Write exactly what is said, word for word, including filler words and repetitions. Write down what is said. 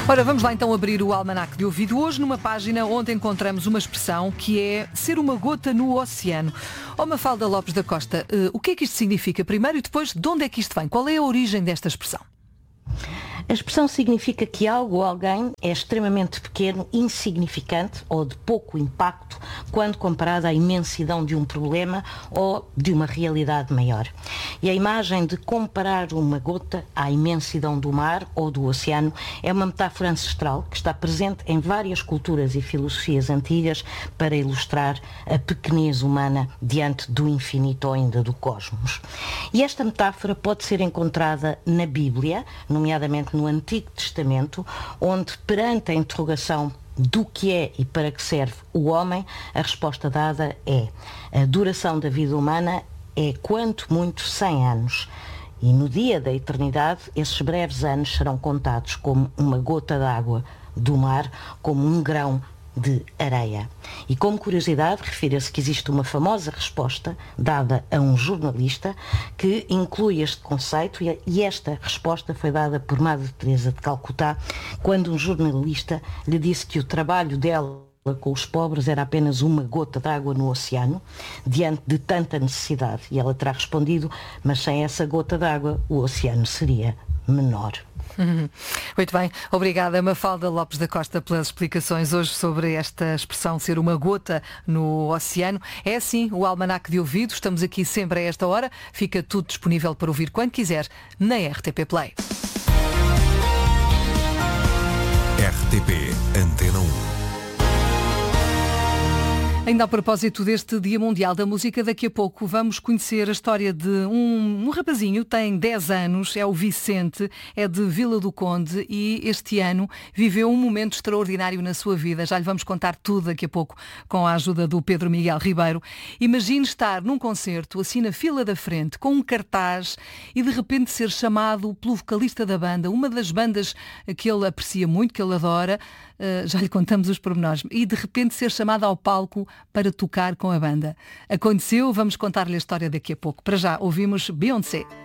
Ora, vamos lá então abrir o Almanaque de Ouvido. Hoje numa página onde encontramos uma expressão que é ser uma gota no oceano. Ó Mafalda Lopes da Costa, uh, o que é que isto significa primeiro e depois de onde é que isto vem? Qual é a origem desta expressão? A expressão significa que algo ou alguém é extremamente pequeno, insignificante ou de pouco impacto quando comparado à imensidão de um problema ou de uma realidade maior. E a imagem de comparar uma gota à imensidão do mar ou do oceano é uma metáfora ancestral que está presente em várias culturas e filosofias antigas para ilustrar a pequenez humana diante do infinito ou ainda do cosmos. E esta metáfora pode ser encontrada na Bíblia, nomeadamente no Antigo Testamento, onde perante a interrogação do que é e para que serve o homem, a resposta dada é: a duração da vida humana é quanto muito cem anos. E no dia da eternidade, esses breves anos serão contados como uma gota d'água do mar, como um grão de areia. E como curiosidade, refira-se que existe uma famosa resposta dada a um jornalista que inclui este conceito, e esta resposta foi dada por Madre Teresa de Calcutá, quando um jornalista lhe disse que o trabalho dela com os pobres era apenas uma gota d'água no oceano, diante de tanta necessidade. E ela terá respondido: mas sem essa gota d'água o oceano seria menor. Uhum. Muito bem, obrigada Mafalda Lopes da Costa pelas explicações hoje sobre esta expressão ser uma gota no oceano. É assim o Almanaque de Ouvido, estamos aqui sempre a esta hora, fica tudo disponível para ouvir quando quiser na R T P Play. R T P Antena um. Ainda a propósito deste Dia Mundial da Música, daqui a pouco vamos conhecer a história de um, um rapazinho, tem dez anos, é o Vicente, é de Vila do Conde e este ano viveu um momento extraordinário na sua vida. Já lhe vamos contar tudo daqui a pouco com a ajuda do Pedro Miguel Ribeiro. Imagine estar num concerto, assim na fila da frente, com um cartaz e de repente ser chamado pelo vocalista da banda, uma das bandas que ele aprecia muito, que ele adora, uh, já lhe contamos os pormenores, e de repente ser chamado ao palco para tocar com a banda. Aconteceu, vamos contar-lhe a história daqui a pouco. Para já, ouvimos Beyoncé.